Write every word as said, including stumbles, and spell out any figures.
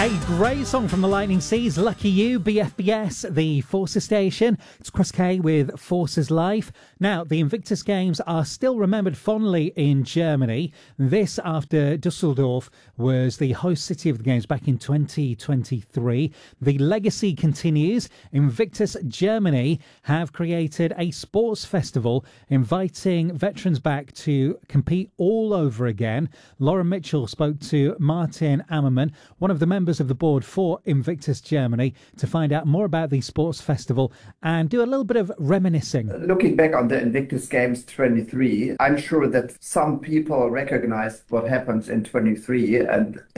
A great song from the Lightning Seas, Lucky You, B F B S, the Forces station. It's Chris Kay with Forces Life. Now, the Invictus Games are still remembered fondly in Germany. This after Dusseldorf was the host city of the Games back in twenty twenty-three. The legacy continues. Invictus Germany have created a sports festival inviting veterans back to compete all over again. Lauren Mitchell spoke to Martin Ammerman, one of the members of the board for Invictus Germany, to find out more about the sports festival and do a little bit of reminiscing. Looking back on the Invictus Games twenty-three, I'm sure that some people recognize what happened in twenty-three, and